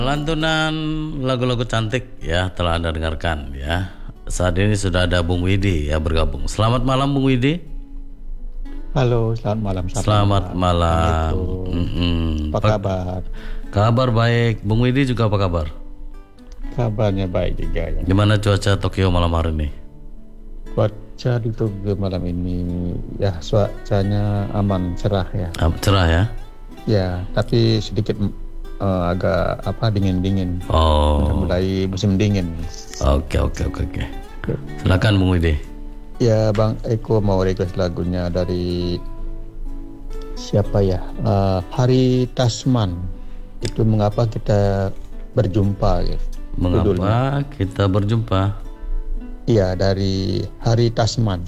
Lantunan lagu-lagu cantik ya telah Anda dengarkan ya. Saat ini sudah ada Bung Widi ya bergabung. Selamat malam Bung Widi. Halo, selamat malam. Selamat malam. Apa kabar? Kabar baik. Bung Widi juga apa kabar? Kabarnya baik juga ya. Gimana cuaca Tokyo malam hari ini? Cuaca di Tokyo malam ini ya cuacanya aman, cerah ya. Cerah ya? Ya, tapi sedikit agak dingin-dingin. Oh. Udah mulai musim dingin. Oke. Silakan Bung Widi. Ya, Bang Eko mau request lagunya dari siapa ya? Hari Tasman. Itu mengapa kita berjumpa ya. Mengapa judulnya. kita berjumpa? Iya, dari Hari Tasman.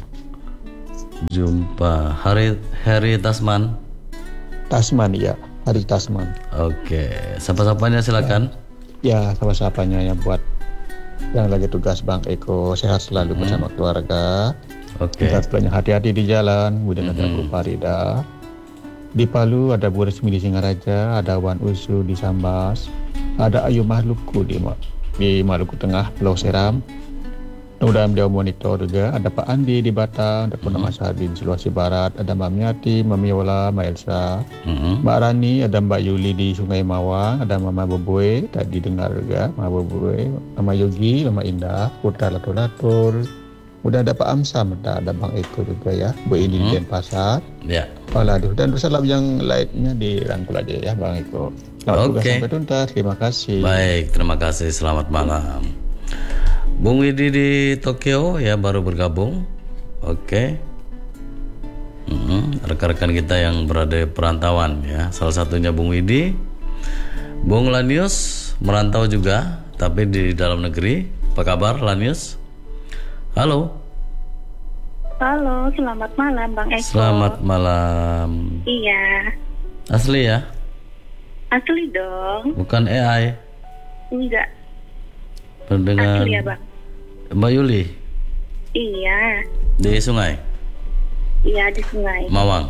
Jumpa Hari Tasman. Tasman ya, Hari Tasman. Oke, sapa-sapanya silakan. Ya, sama-sapanya yang buat yang lagi tugas Bang Eko, sehat selalu bersama keluarga. Oke. Kita sebenarnya hati-hati di jalan. Kemudian ada Bu Farida di Palu, ada Bu Resmi di Singaraja, ada Wan Usu di Sambas, ada Ayu Mahluku di Maluku Tengah, Pulau Seram. Mudah beliau monitor juga. Ada Pak Andi di Batang, ada Purnama Sahadi di Sulawesi Barat, ada Mbak Miati, Mbak Miola, Mbak Elsa, Mbak Rani, ada Mbak Yuli di Sungai Mawang, ada Mama Boboe, tadi dengar juga Mama Boboe, Mama Yogi, Mama Indah, Putra Latur-Latur. Udah ada Pak Amsam, ada Bang Eko juga ya, Bu Ini di Denpasar. Ya. Dan salam yang lainnya dirangkul aja ya Bang Eko. Selamat tugas sampai tuntas, terima kasih. Baik, terima kasih, selamat malam. Bung Widi di Tokyo ya baru bergabung. Oke. Rekan-rekan kita yang berada di perantauan ya. Salah satunya Bung Widi. Bung Lanius merantau juga tapi di dalam negeri. Apa kabar Lanius? Halo. Halo, selamat malam Bang Eko. Selamat malam. Iya. Asli ya? Asli dong. Bukan AI. Enggak. Dengan Asli ya Bang. Mbak Yuli Iya. di sungai Iya di sungai Mawang.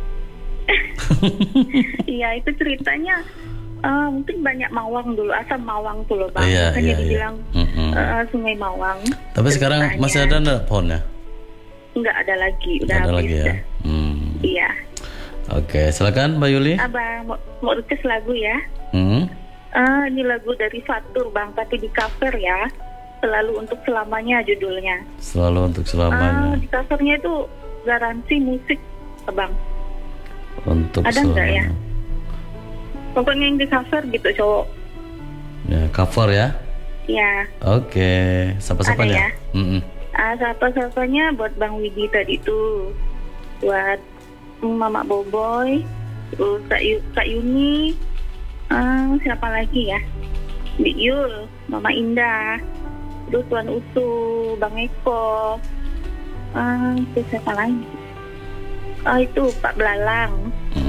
Iya itu ceritanya mungkin banyak mawang dulu, asam mawang tuh loh Bang. Iya, Makanya iya, dibilang sungai Mawang. Tapi sekarang masih ada enggak pohonnya? Enggak ada lagi, udah Ada habis lagi ya. Iya. Oke, silakan Mbak Yuli. Abang mau request lagu ya. Ini lagu dari Fatur Bang, tapi di cover ya. Selalu untuk selamanya judulnya. Selalu untuk selamanya. Di covernya itu garansi musik Bang. Untuk ada enggak ya? Pokoknya yang di cover gitu cowok. Ya, cover ya. Ya. Oke, siapa-siapanya? Siapa-siapanya buat Bang Widi tadi tuh. Buat Mama Boboy, terus Kak Yuni. Siapa lagi ya? Bik Yul, Mama Indah, terus Tuan Usu, Bang Eko, terus siapa lagi? Itu Pak Belalang,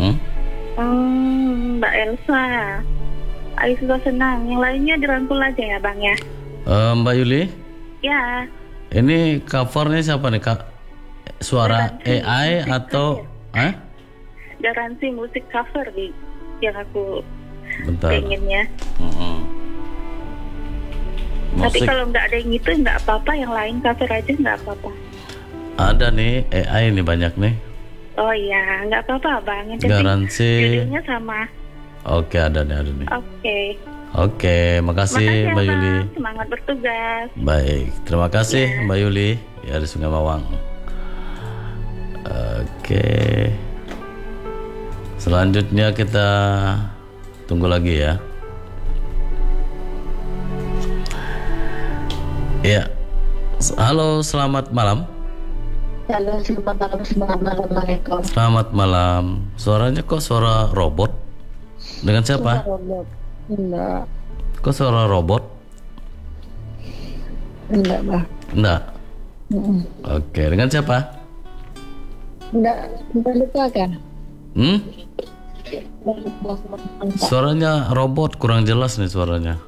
Mbak Elsa, Ayu Suka Senang. Yang lainnya dirangkul aja ya Bang ya. Mbak Yuli? Ya. Ini covernya siapa nih Kak? Suara Garansi AI atau? Garansi musik cover nih yang aku Bentar. pengennya. Tapi kalau nggak ada yang itu nggak apa-apa, yang lain cover aja nggak apa-apa. Ada nih AI nih banyak nih. Oh iya, nggak apa-apa Bang. Yang penting Garansi. judulnya sama. Oke, ada nih. Oke, makasih Mbak Bang. Yuli. Semangat bertugas. Baik, terima kasih Mbak Yuli ya di Sungai Mawang. Oke. Selanjutnya kita tunggu lagi ya. Ya. Halo, selamat malam. Halo, selamat malam Bang Eko. Selamat malam. Suaranya kok suara robot? Dengan siapa? Robot. Enggak. Kok suara robot? Enggak, Bang. Enggak. Oke, dengan siapa? Enggak lupa kan? Suaranya robot, kurang jelas nih suaranya.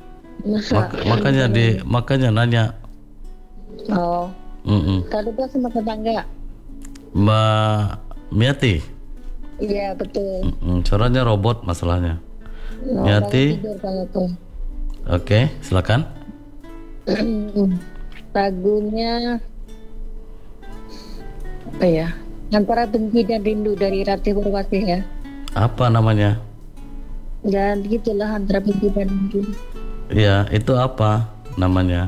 Makanya nanya. Oh. Tadi tuh sama tetangga. Mbak Miati. Iya betul. Suaranya robot masalahnya. Oh, Miati. tidur kalau tuh. Oke, silakan. Lagunya apa ya? Antara Benci dan Rindu dari Ratih Purwasih ya. Apa namanya? Dan gitulah antara Benci dan Rindu. Iya, itu apa namanya?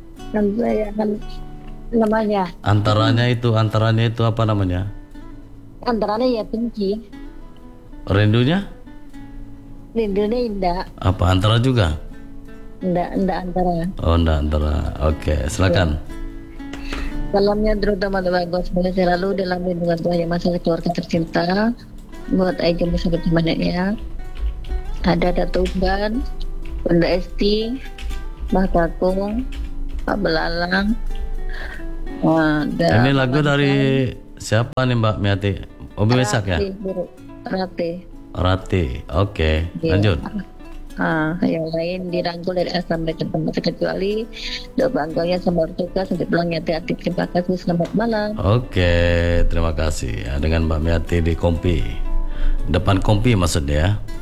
Namanya. Antaranya itu apa namanya? Antaranya ya benci. Rindunya? Rindunya indah. Apa antara juga? Indah antara. Oh, enggak antara. Oke, silakan. Salamnya terutama untuk Bagus, semoga selalu dalam lindungan Tuhan yang masalah keluarga tercinta. Buat Aja Musa bertemannya. Ada Tuban, Bunda Esti, Mbah Kakung, Pak Belalang. Ini lagu dari siapa nih Mbak Miati? Obi Wesak ya? Rati. Oke, lanjut. Yang lain dirangkul dari asal mereka tempat terkecuali doa bangganya sama bertugas sampai pulangnya hati-hati. Terima kasih, selamat malam. Oke, terima kasih ya, dengan Mbak Miati di Kompi, depan Kompi maksudnya ya.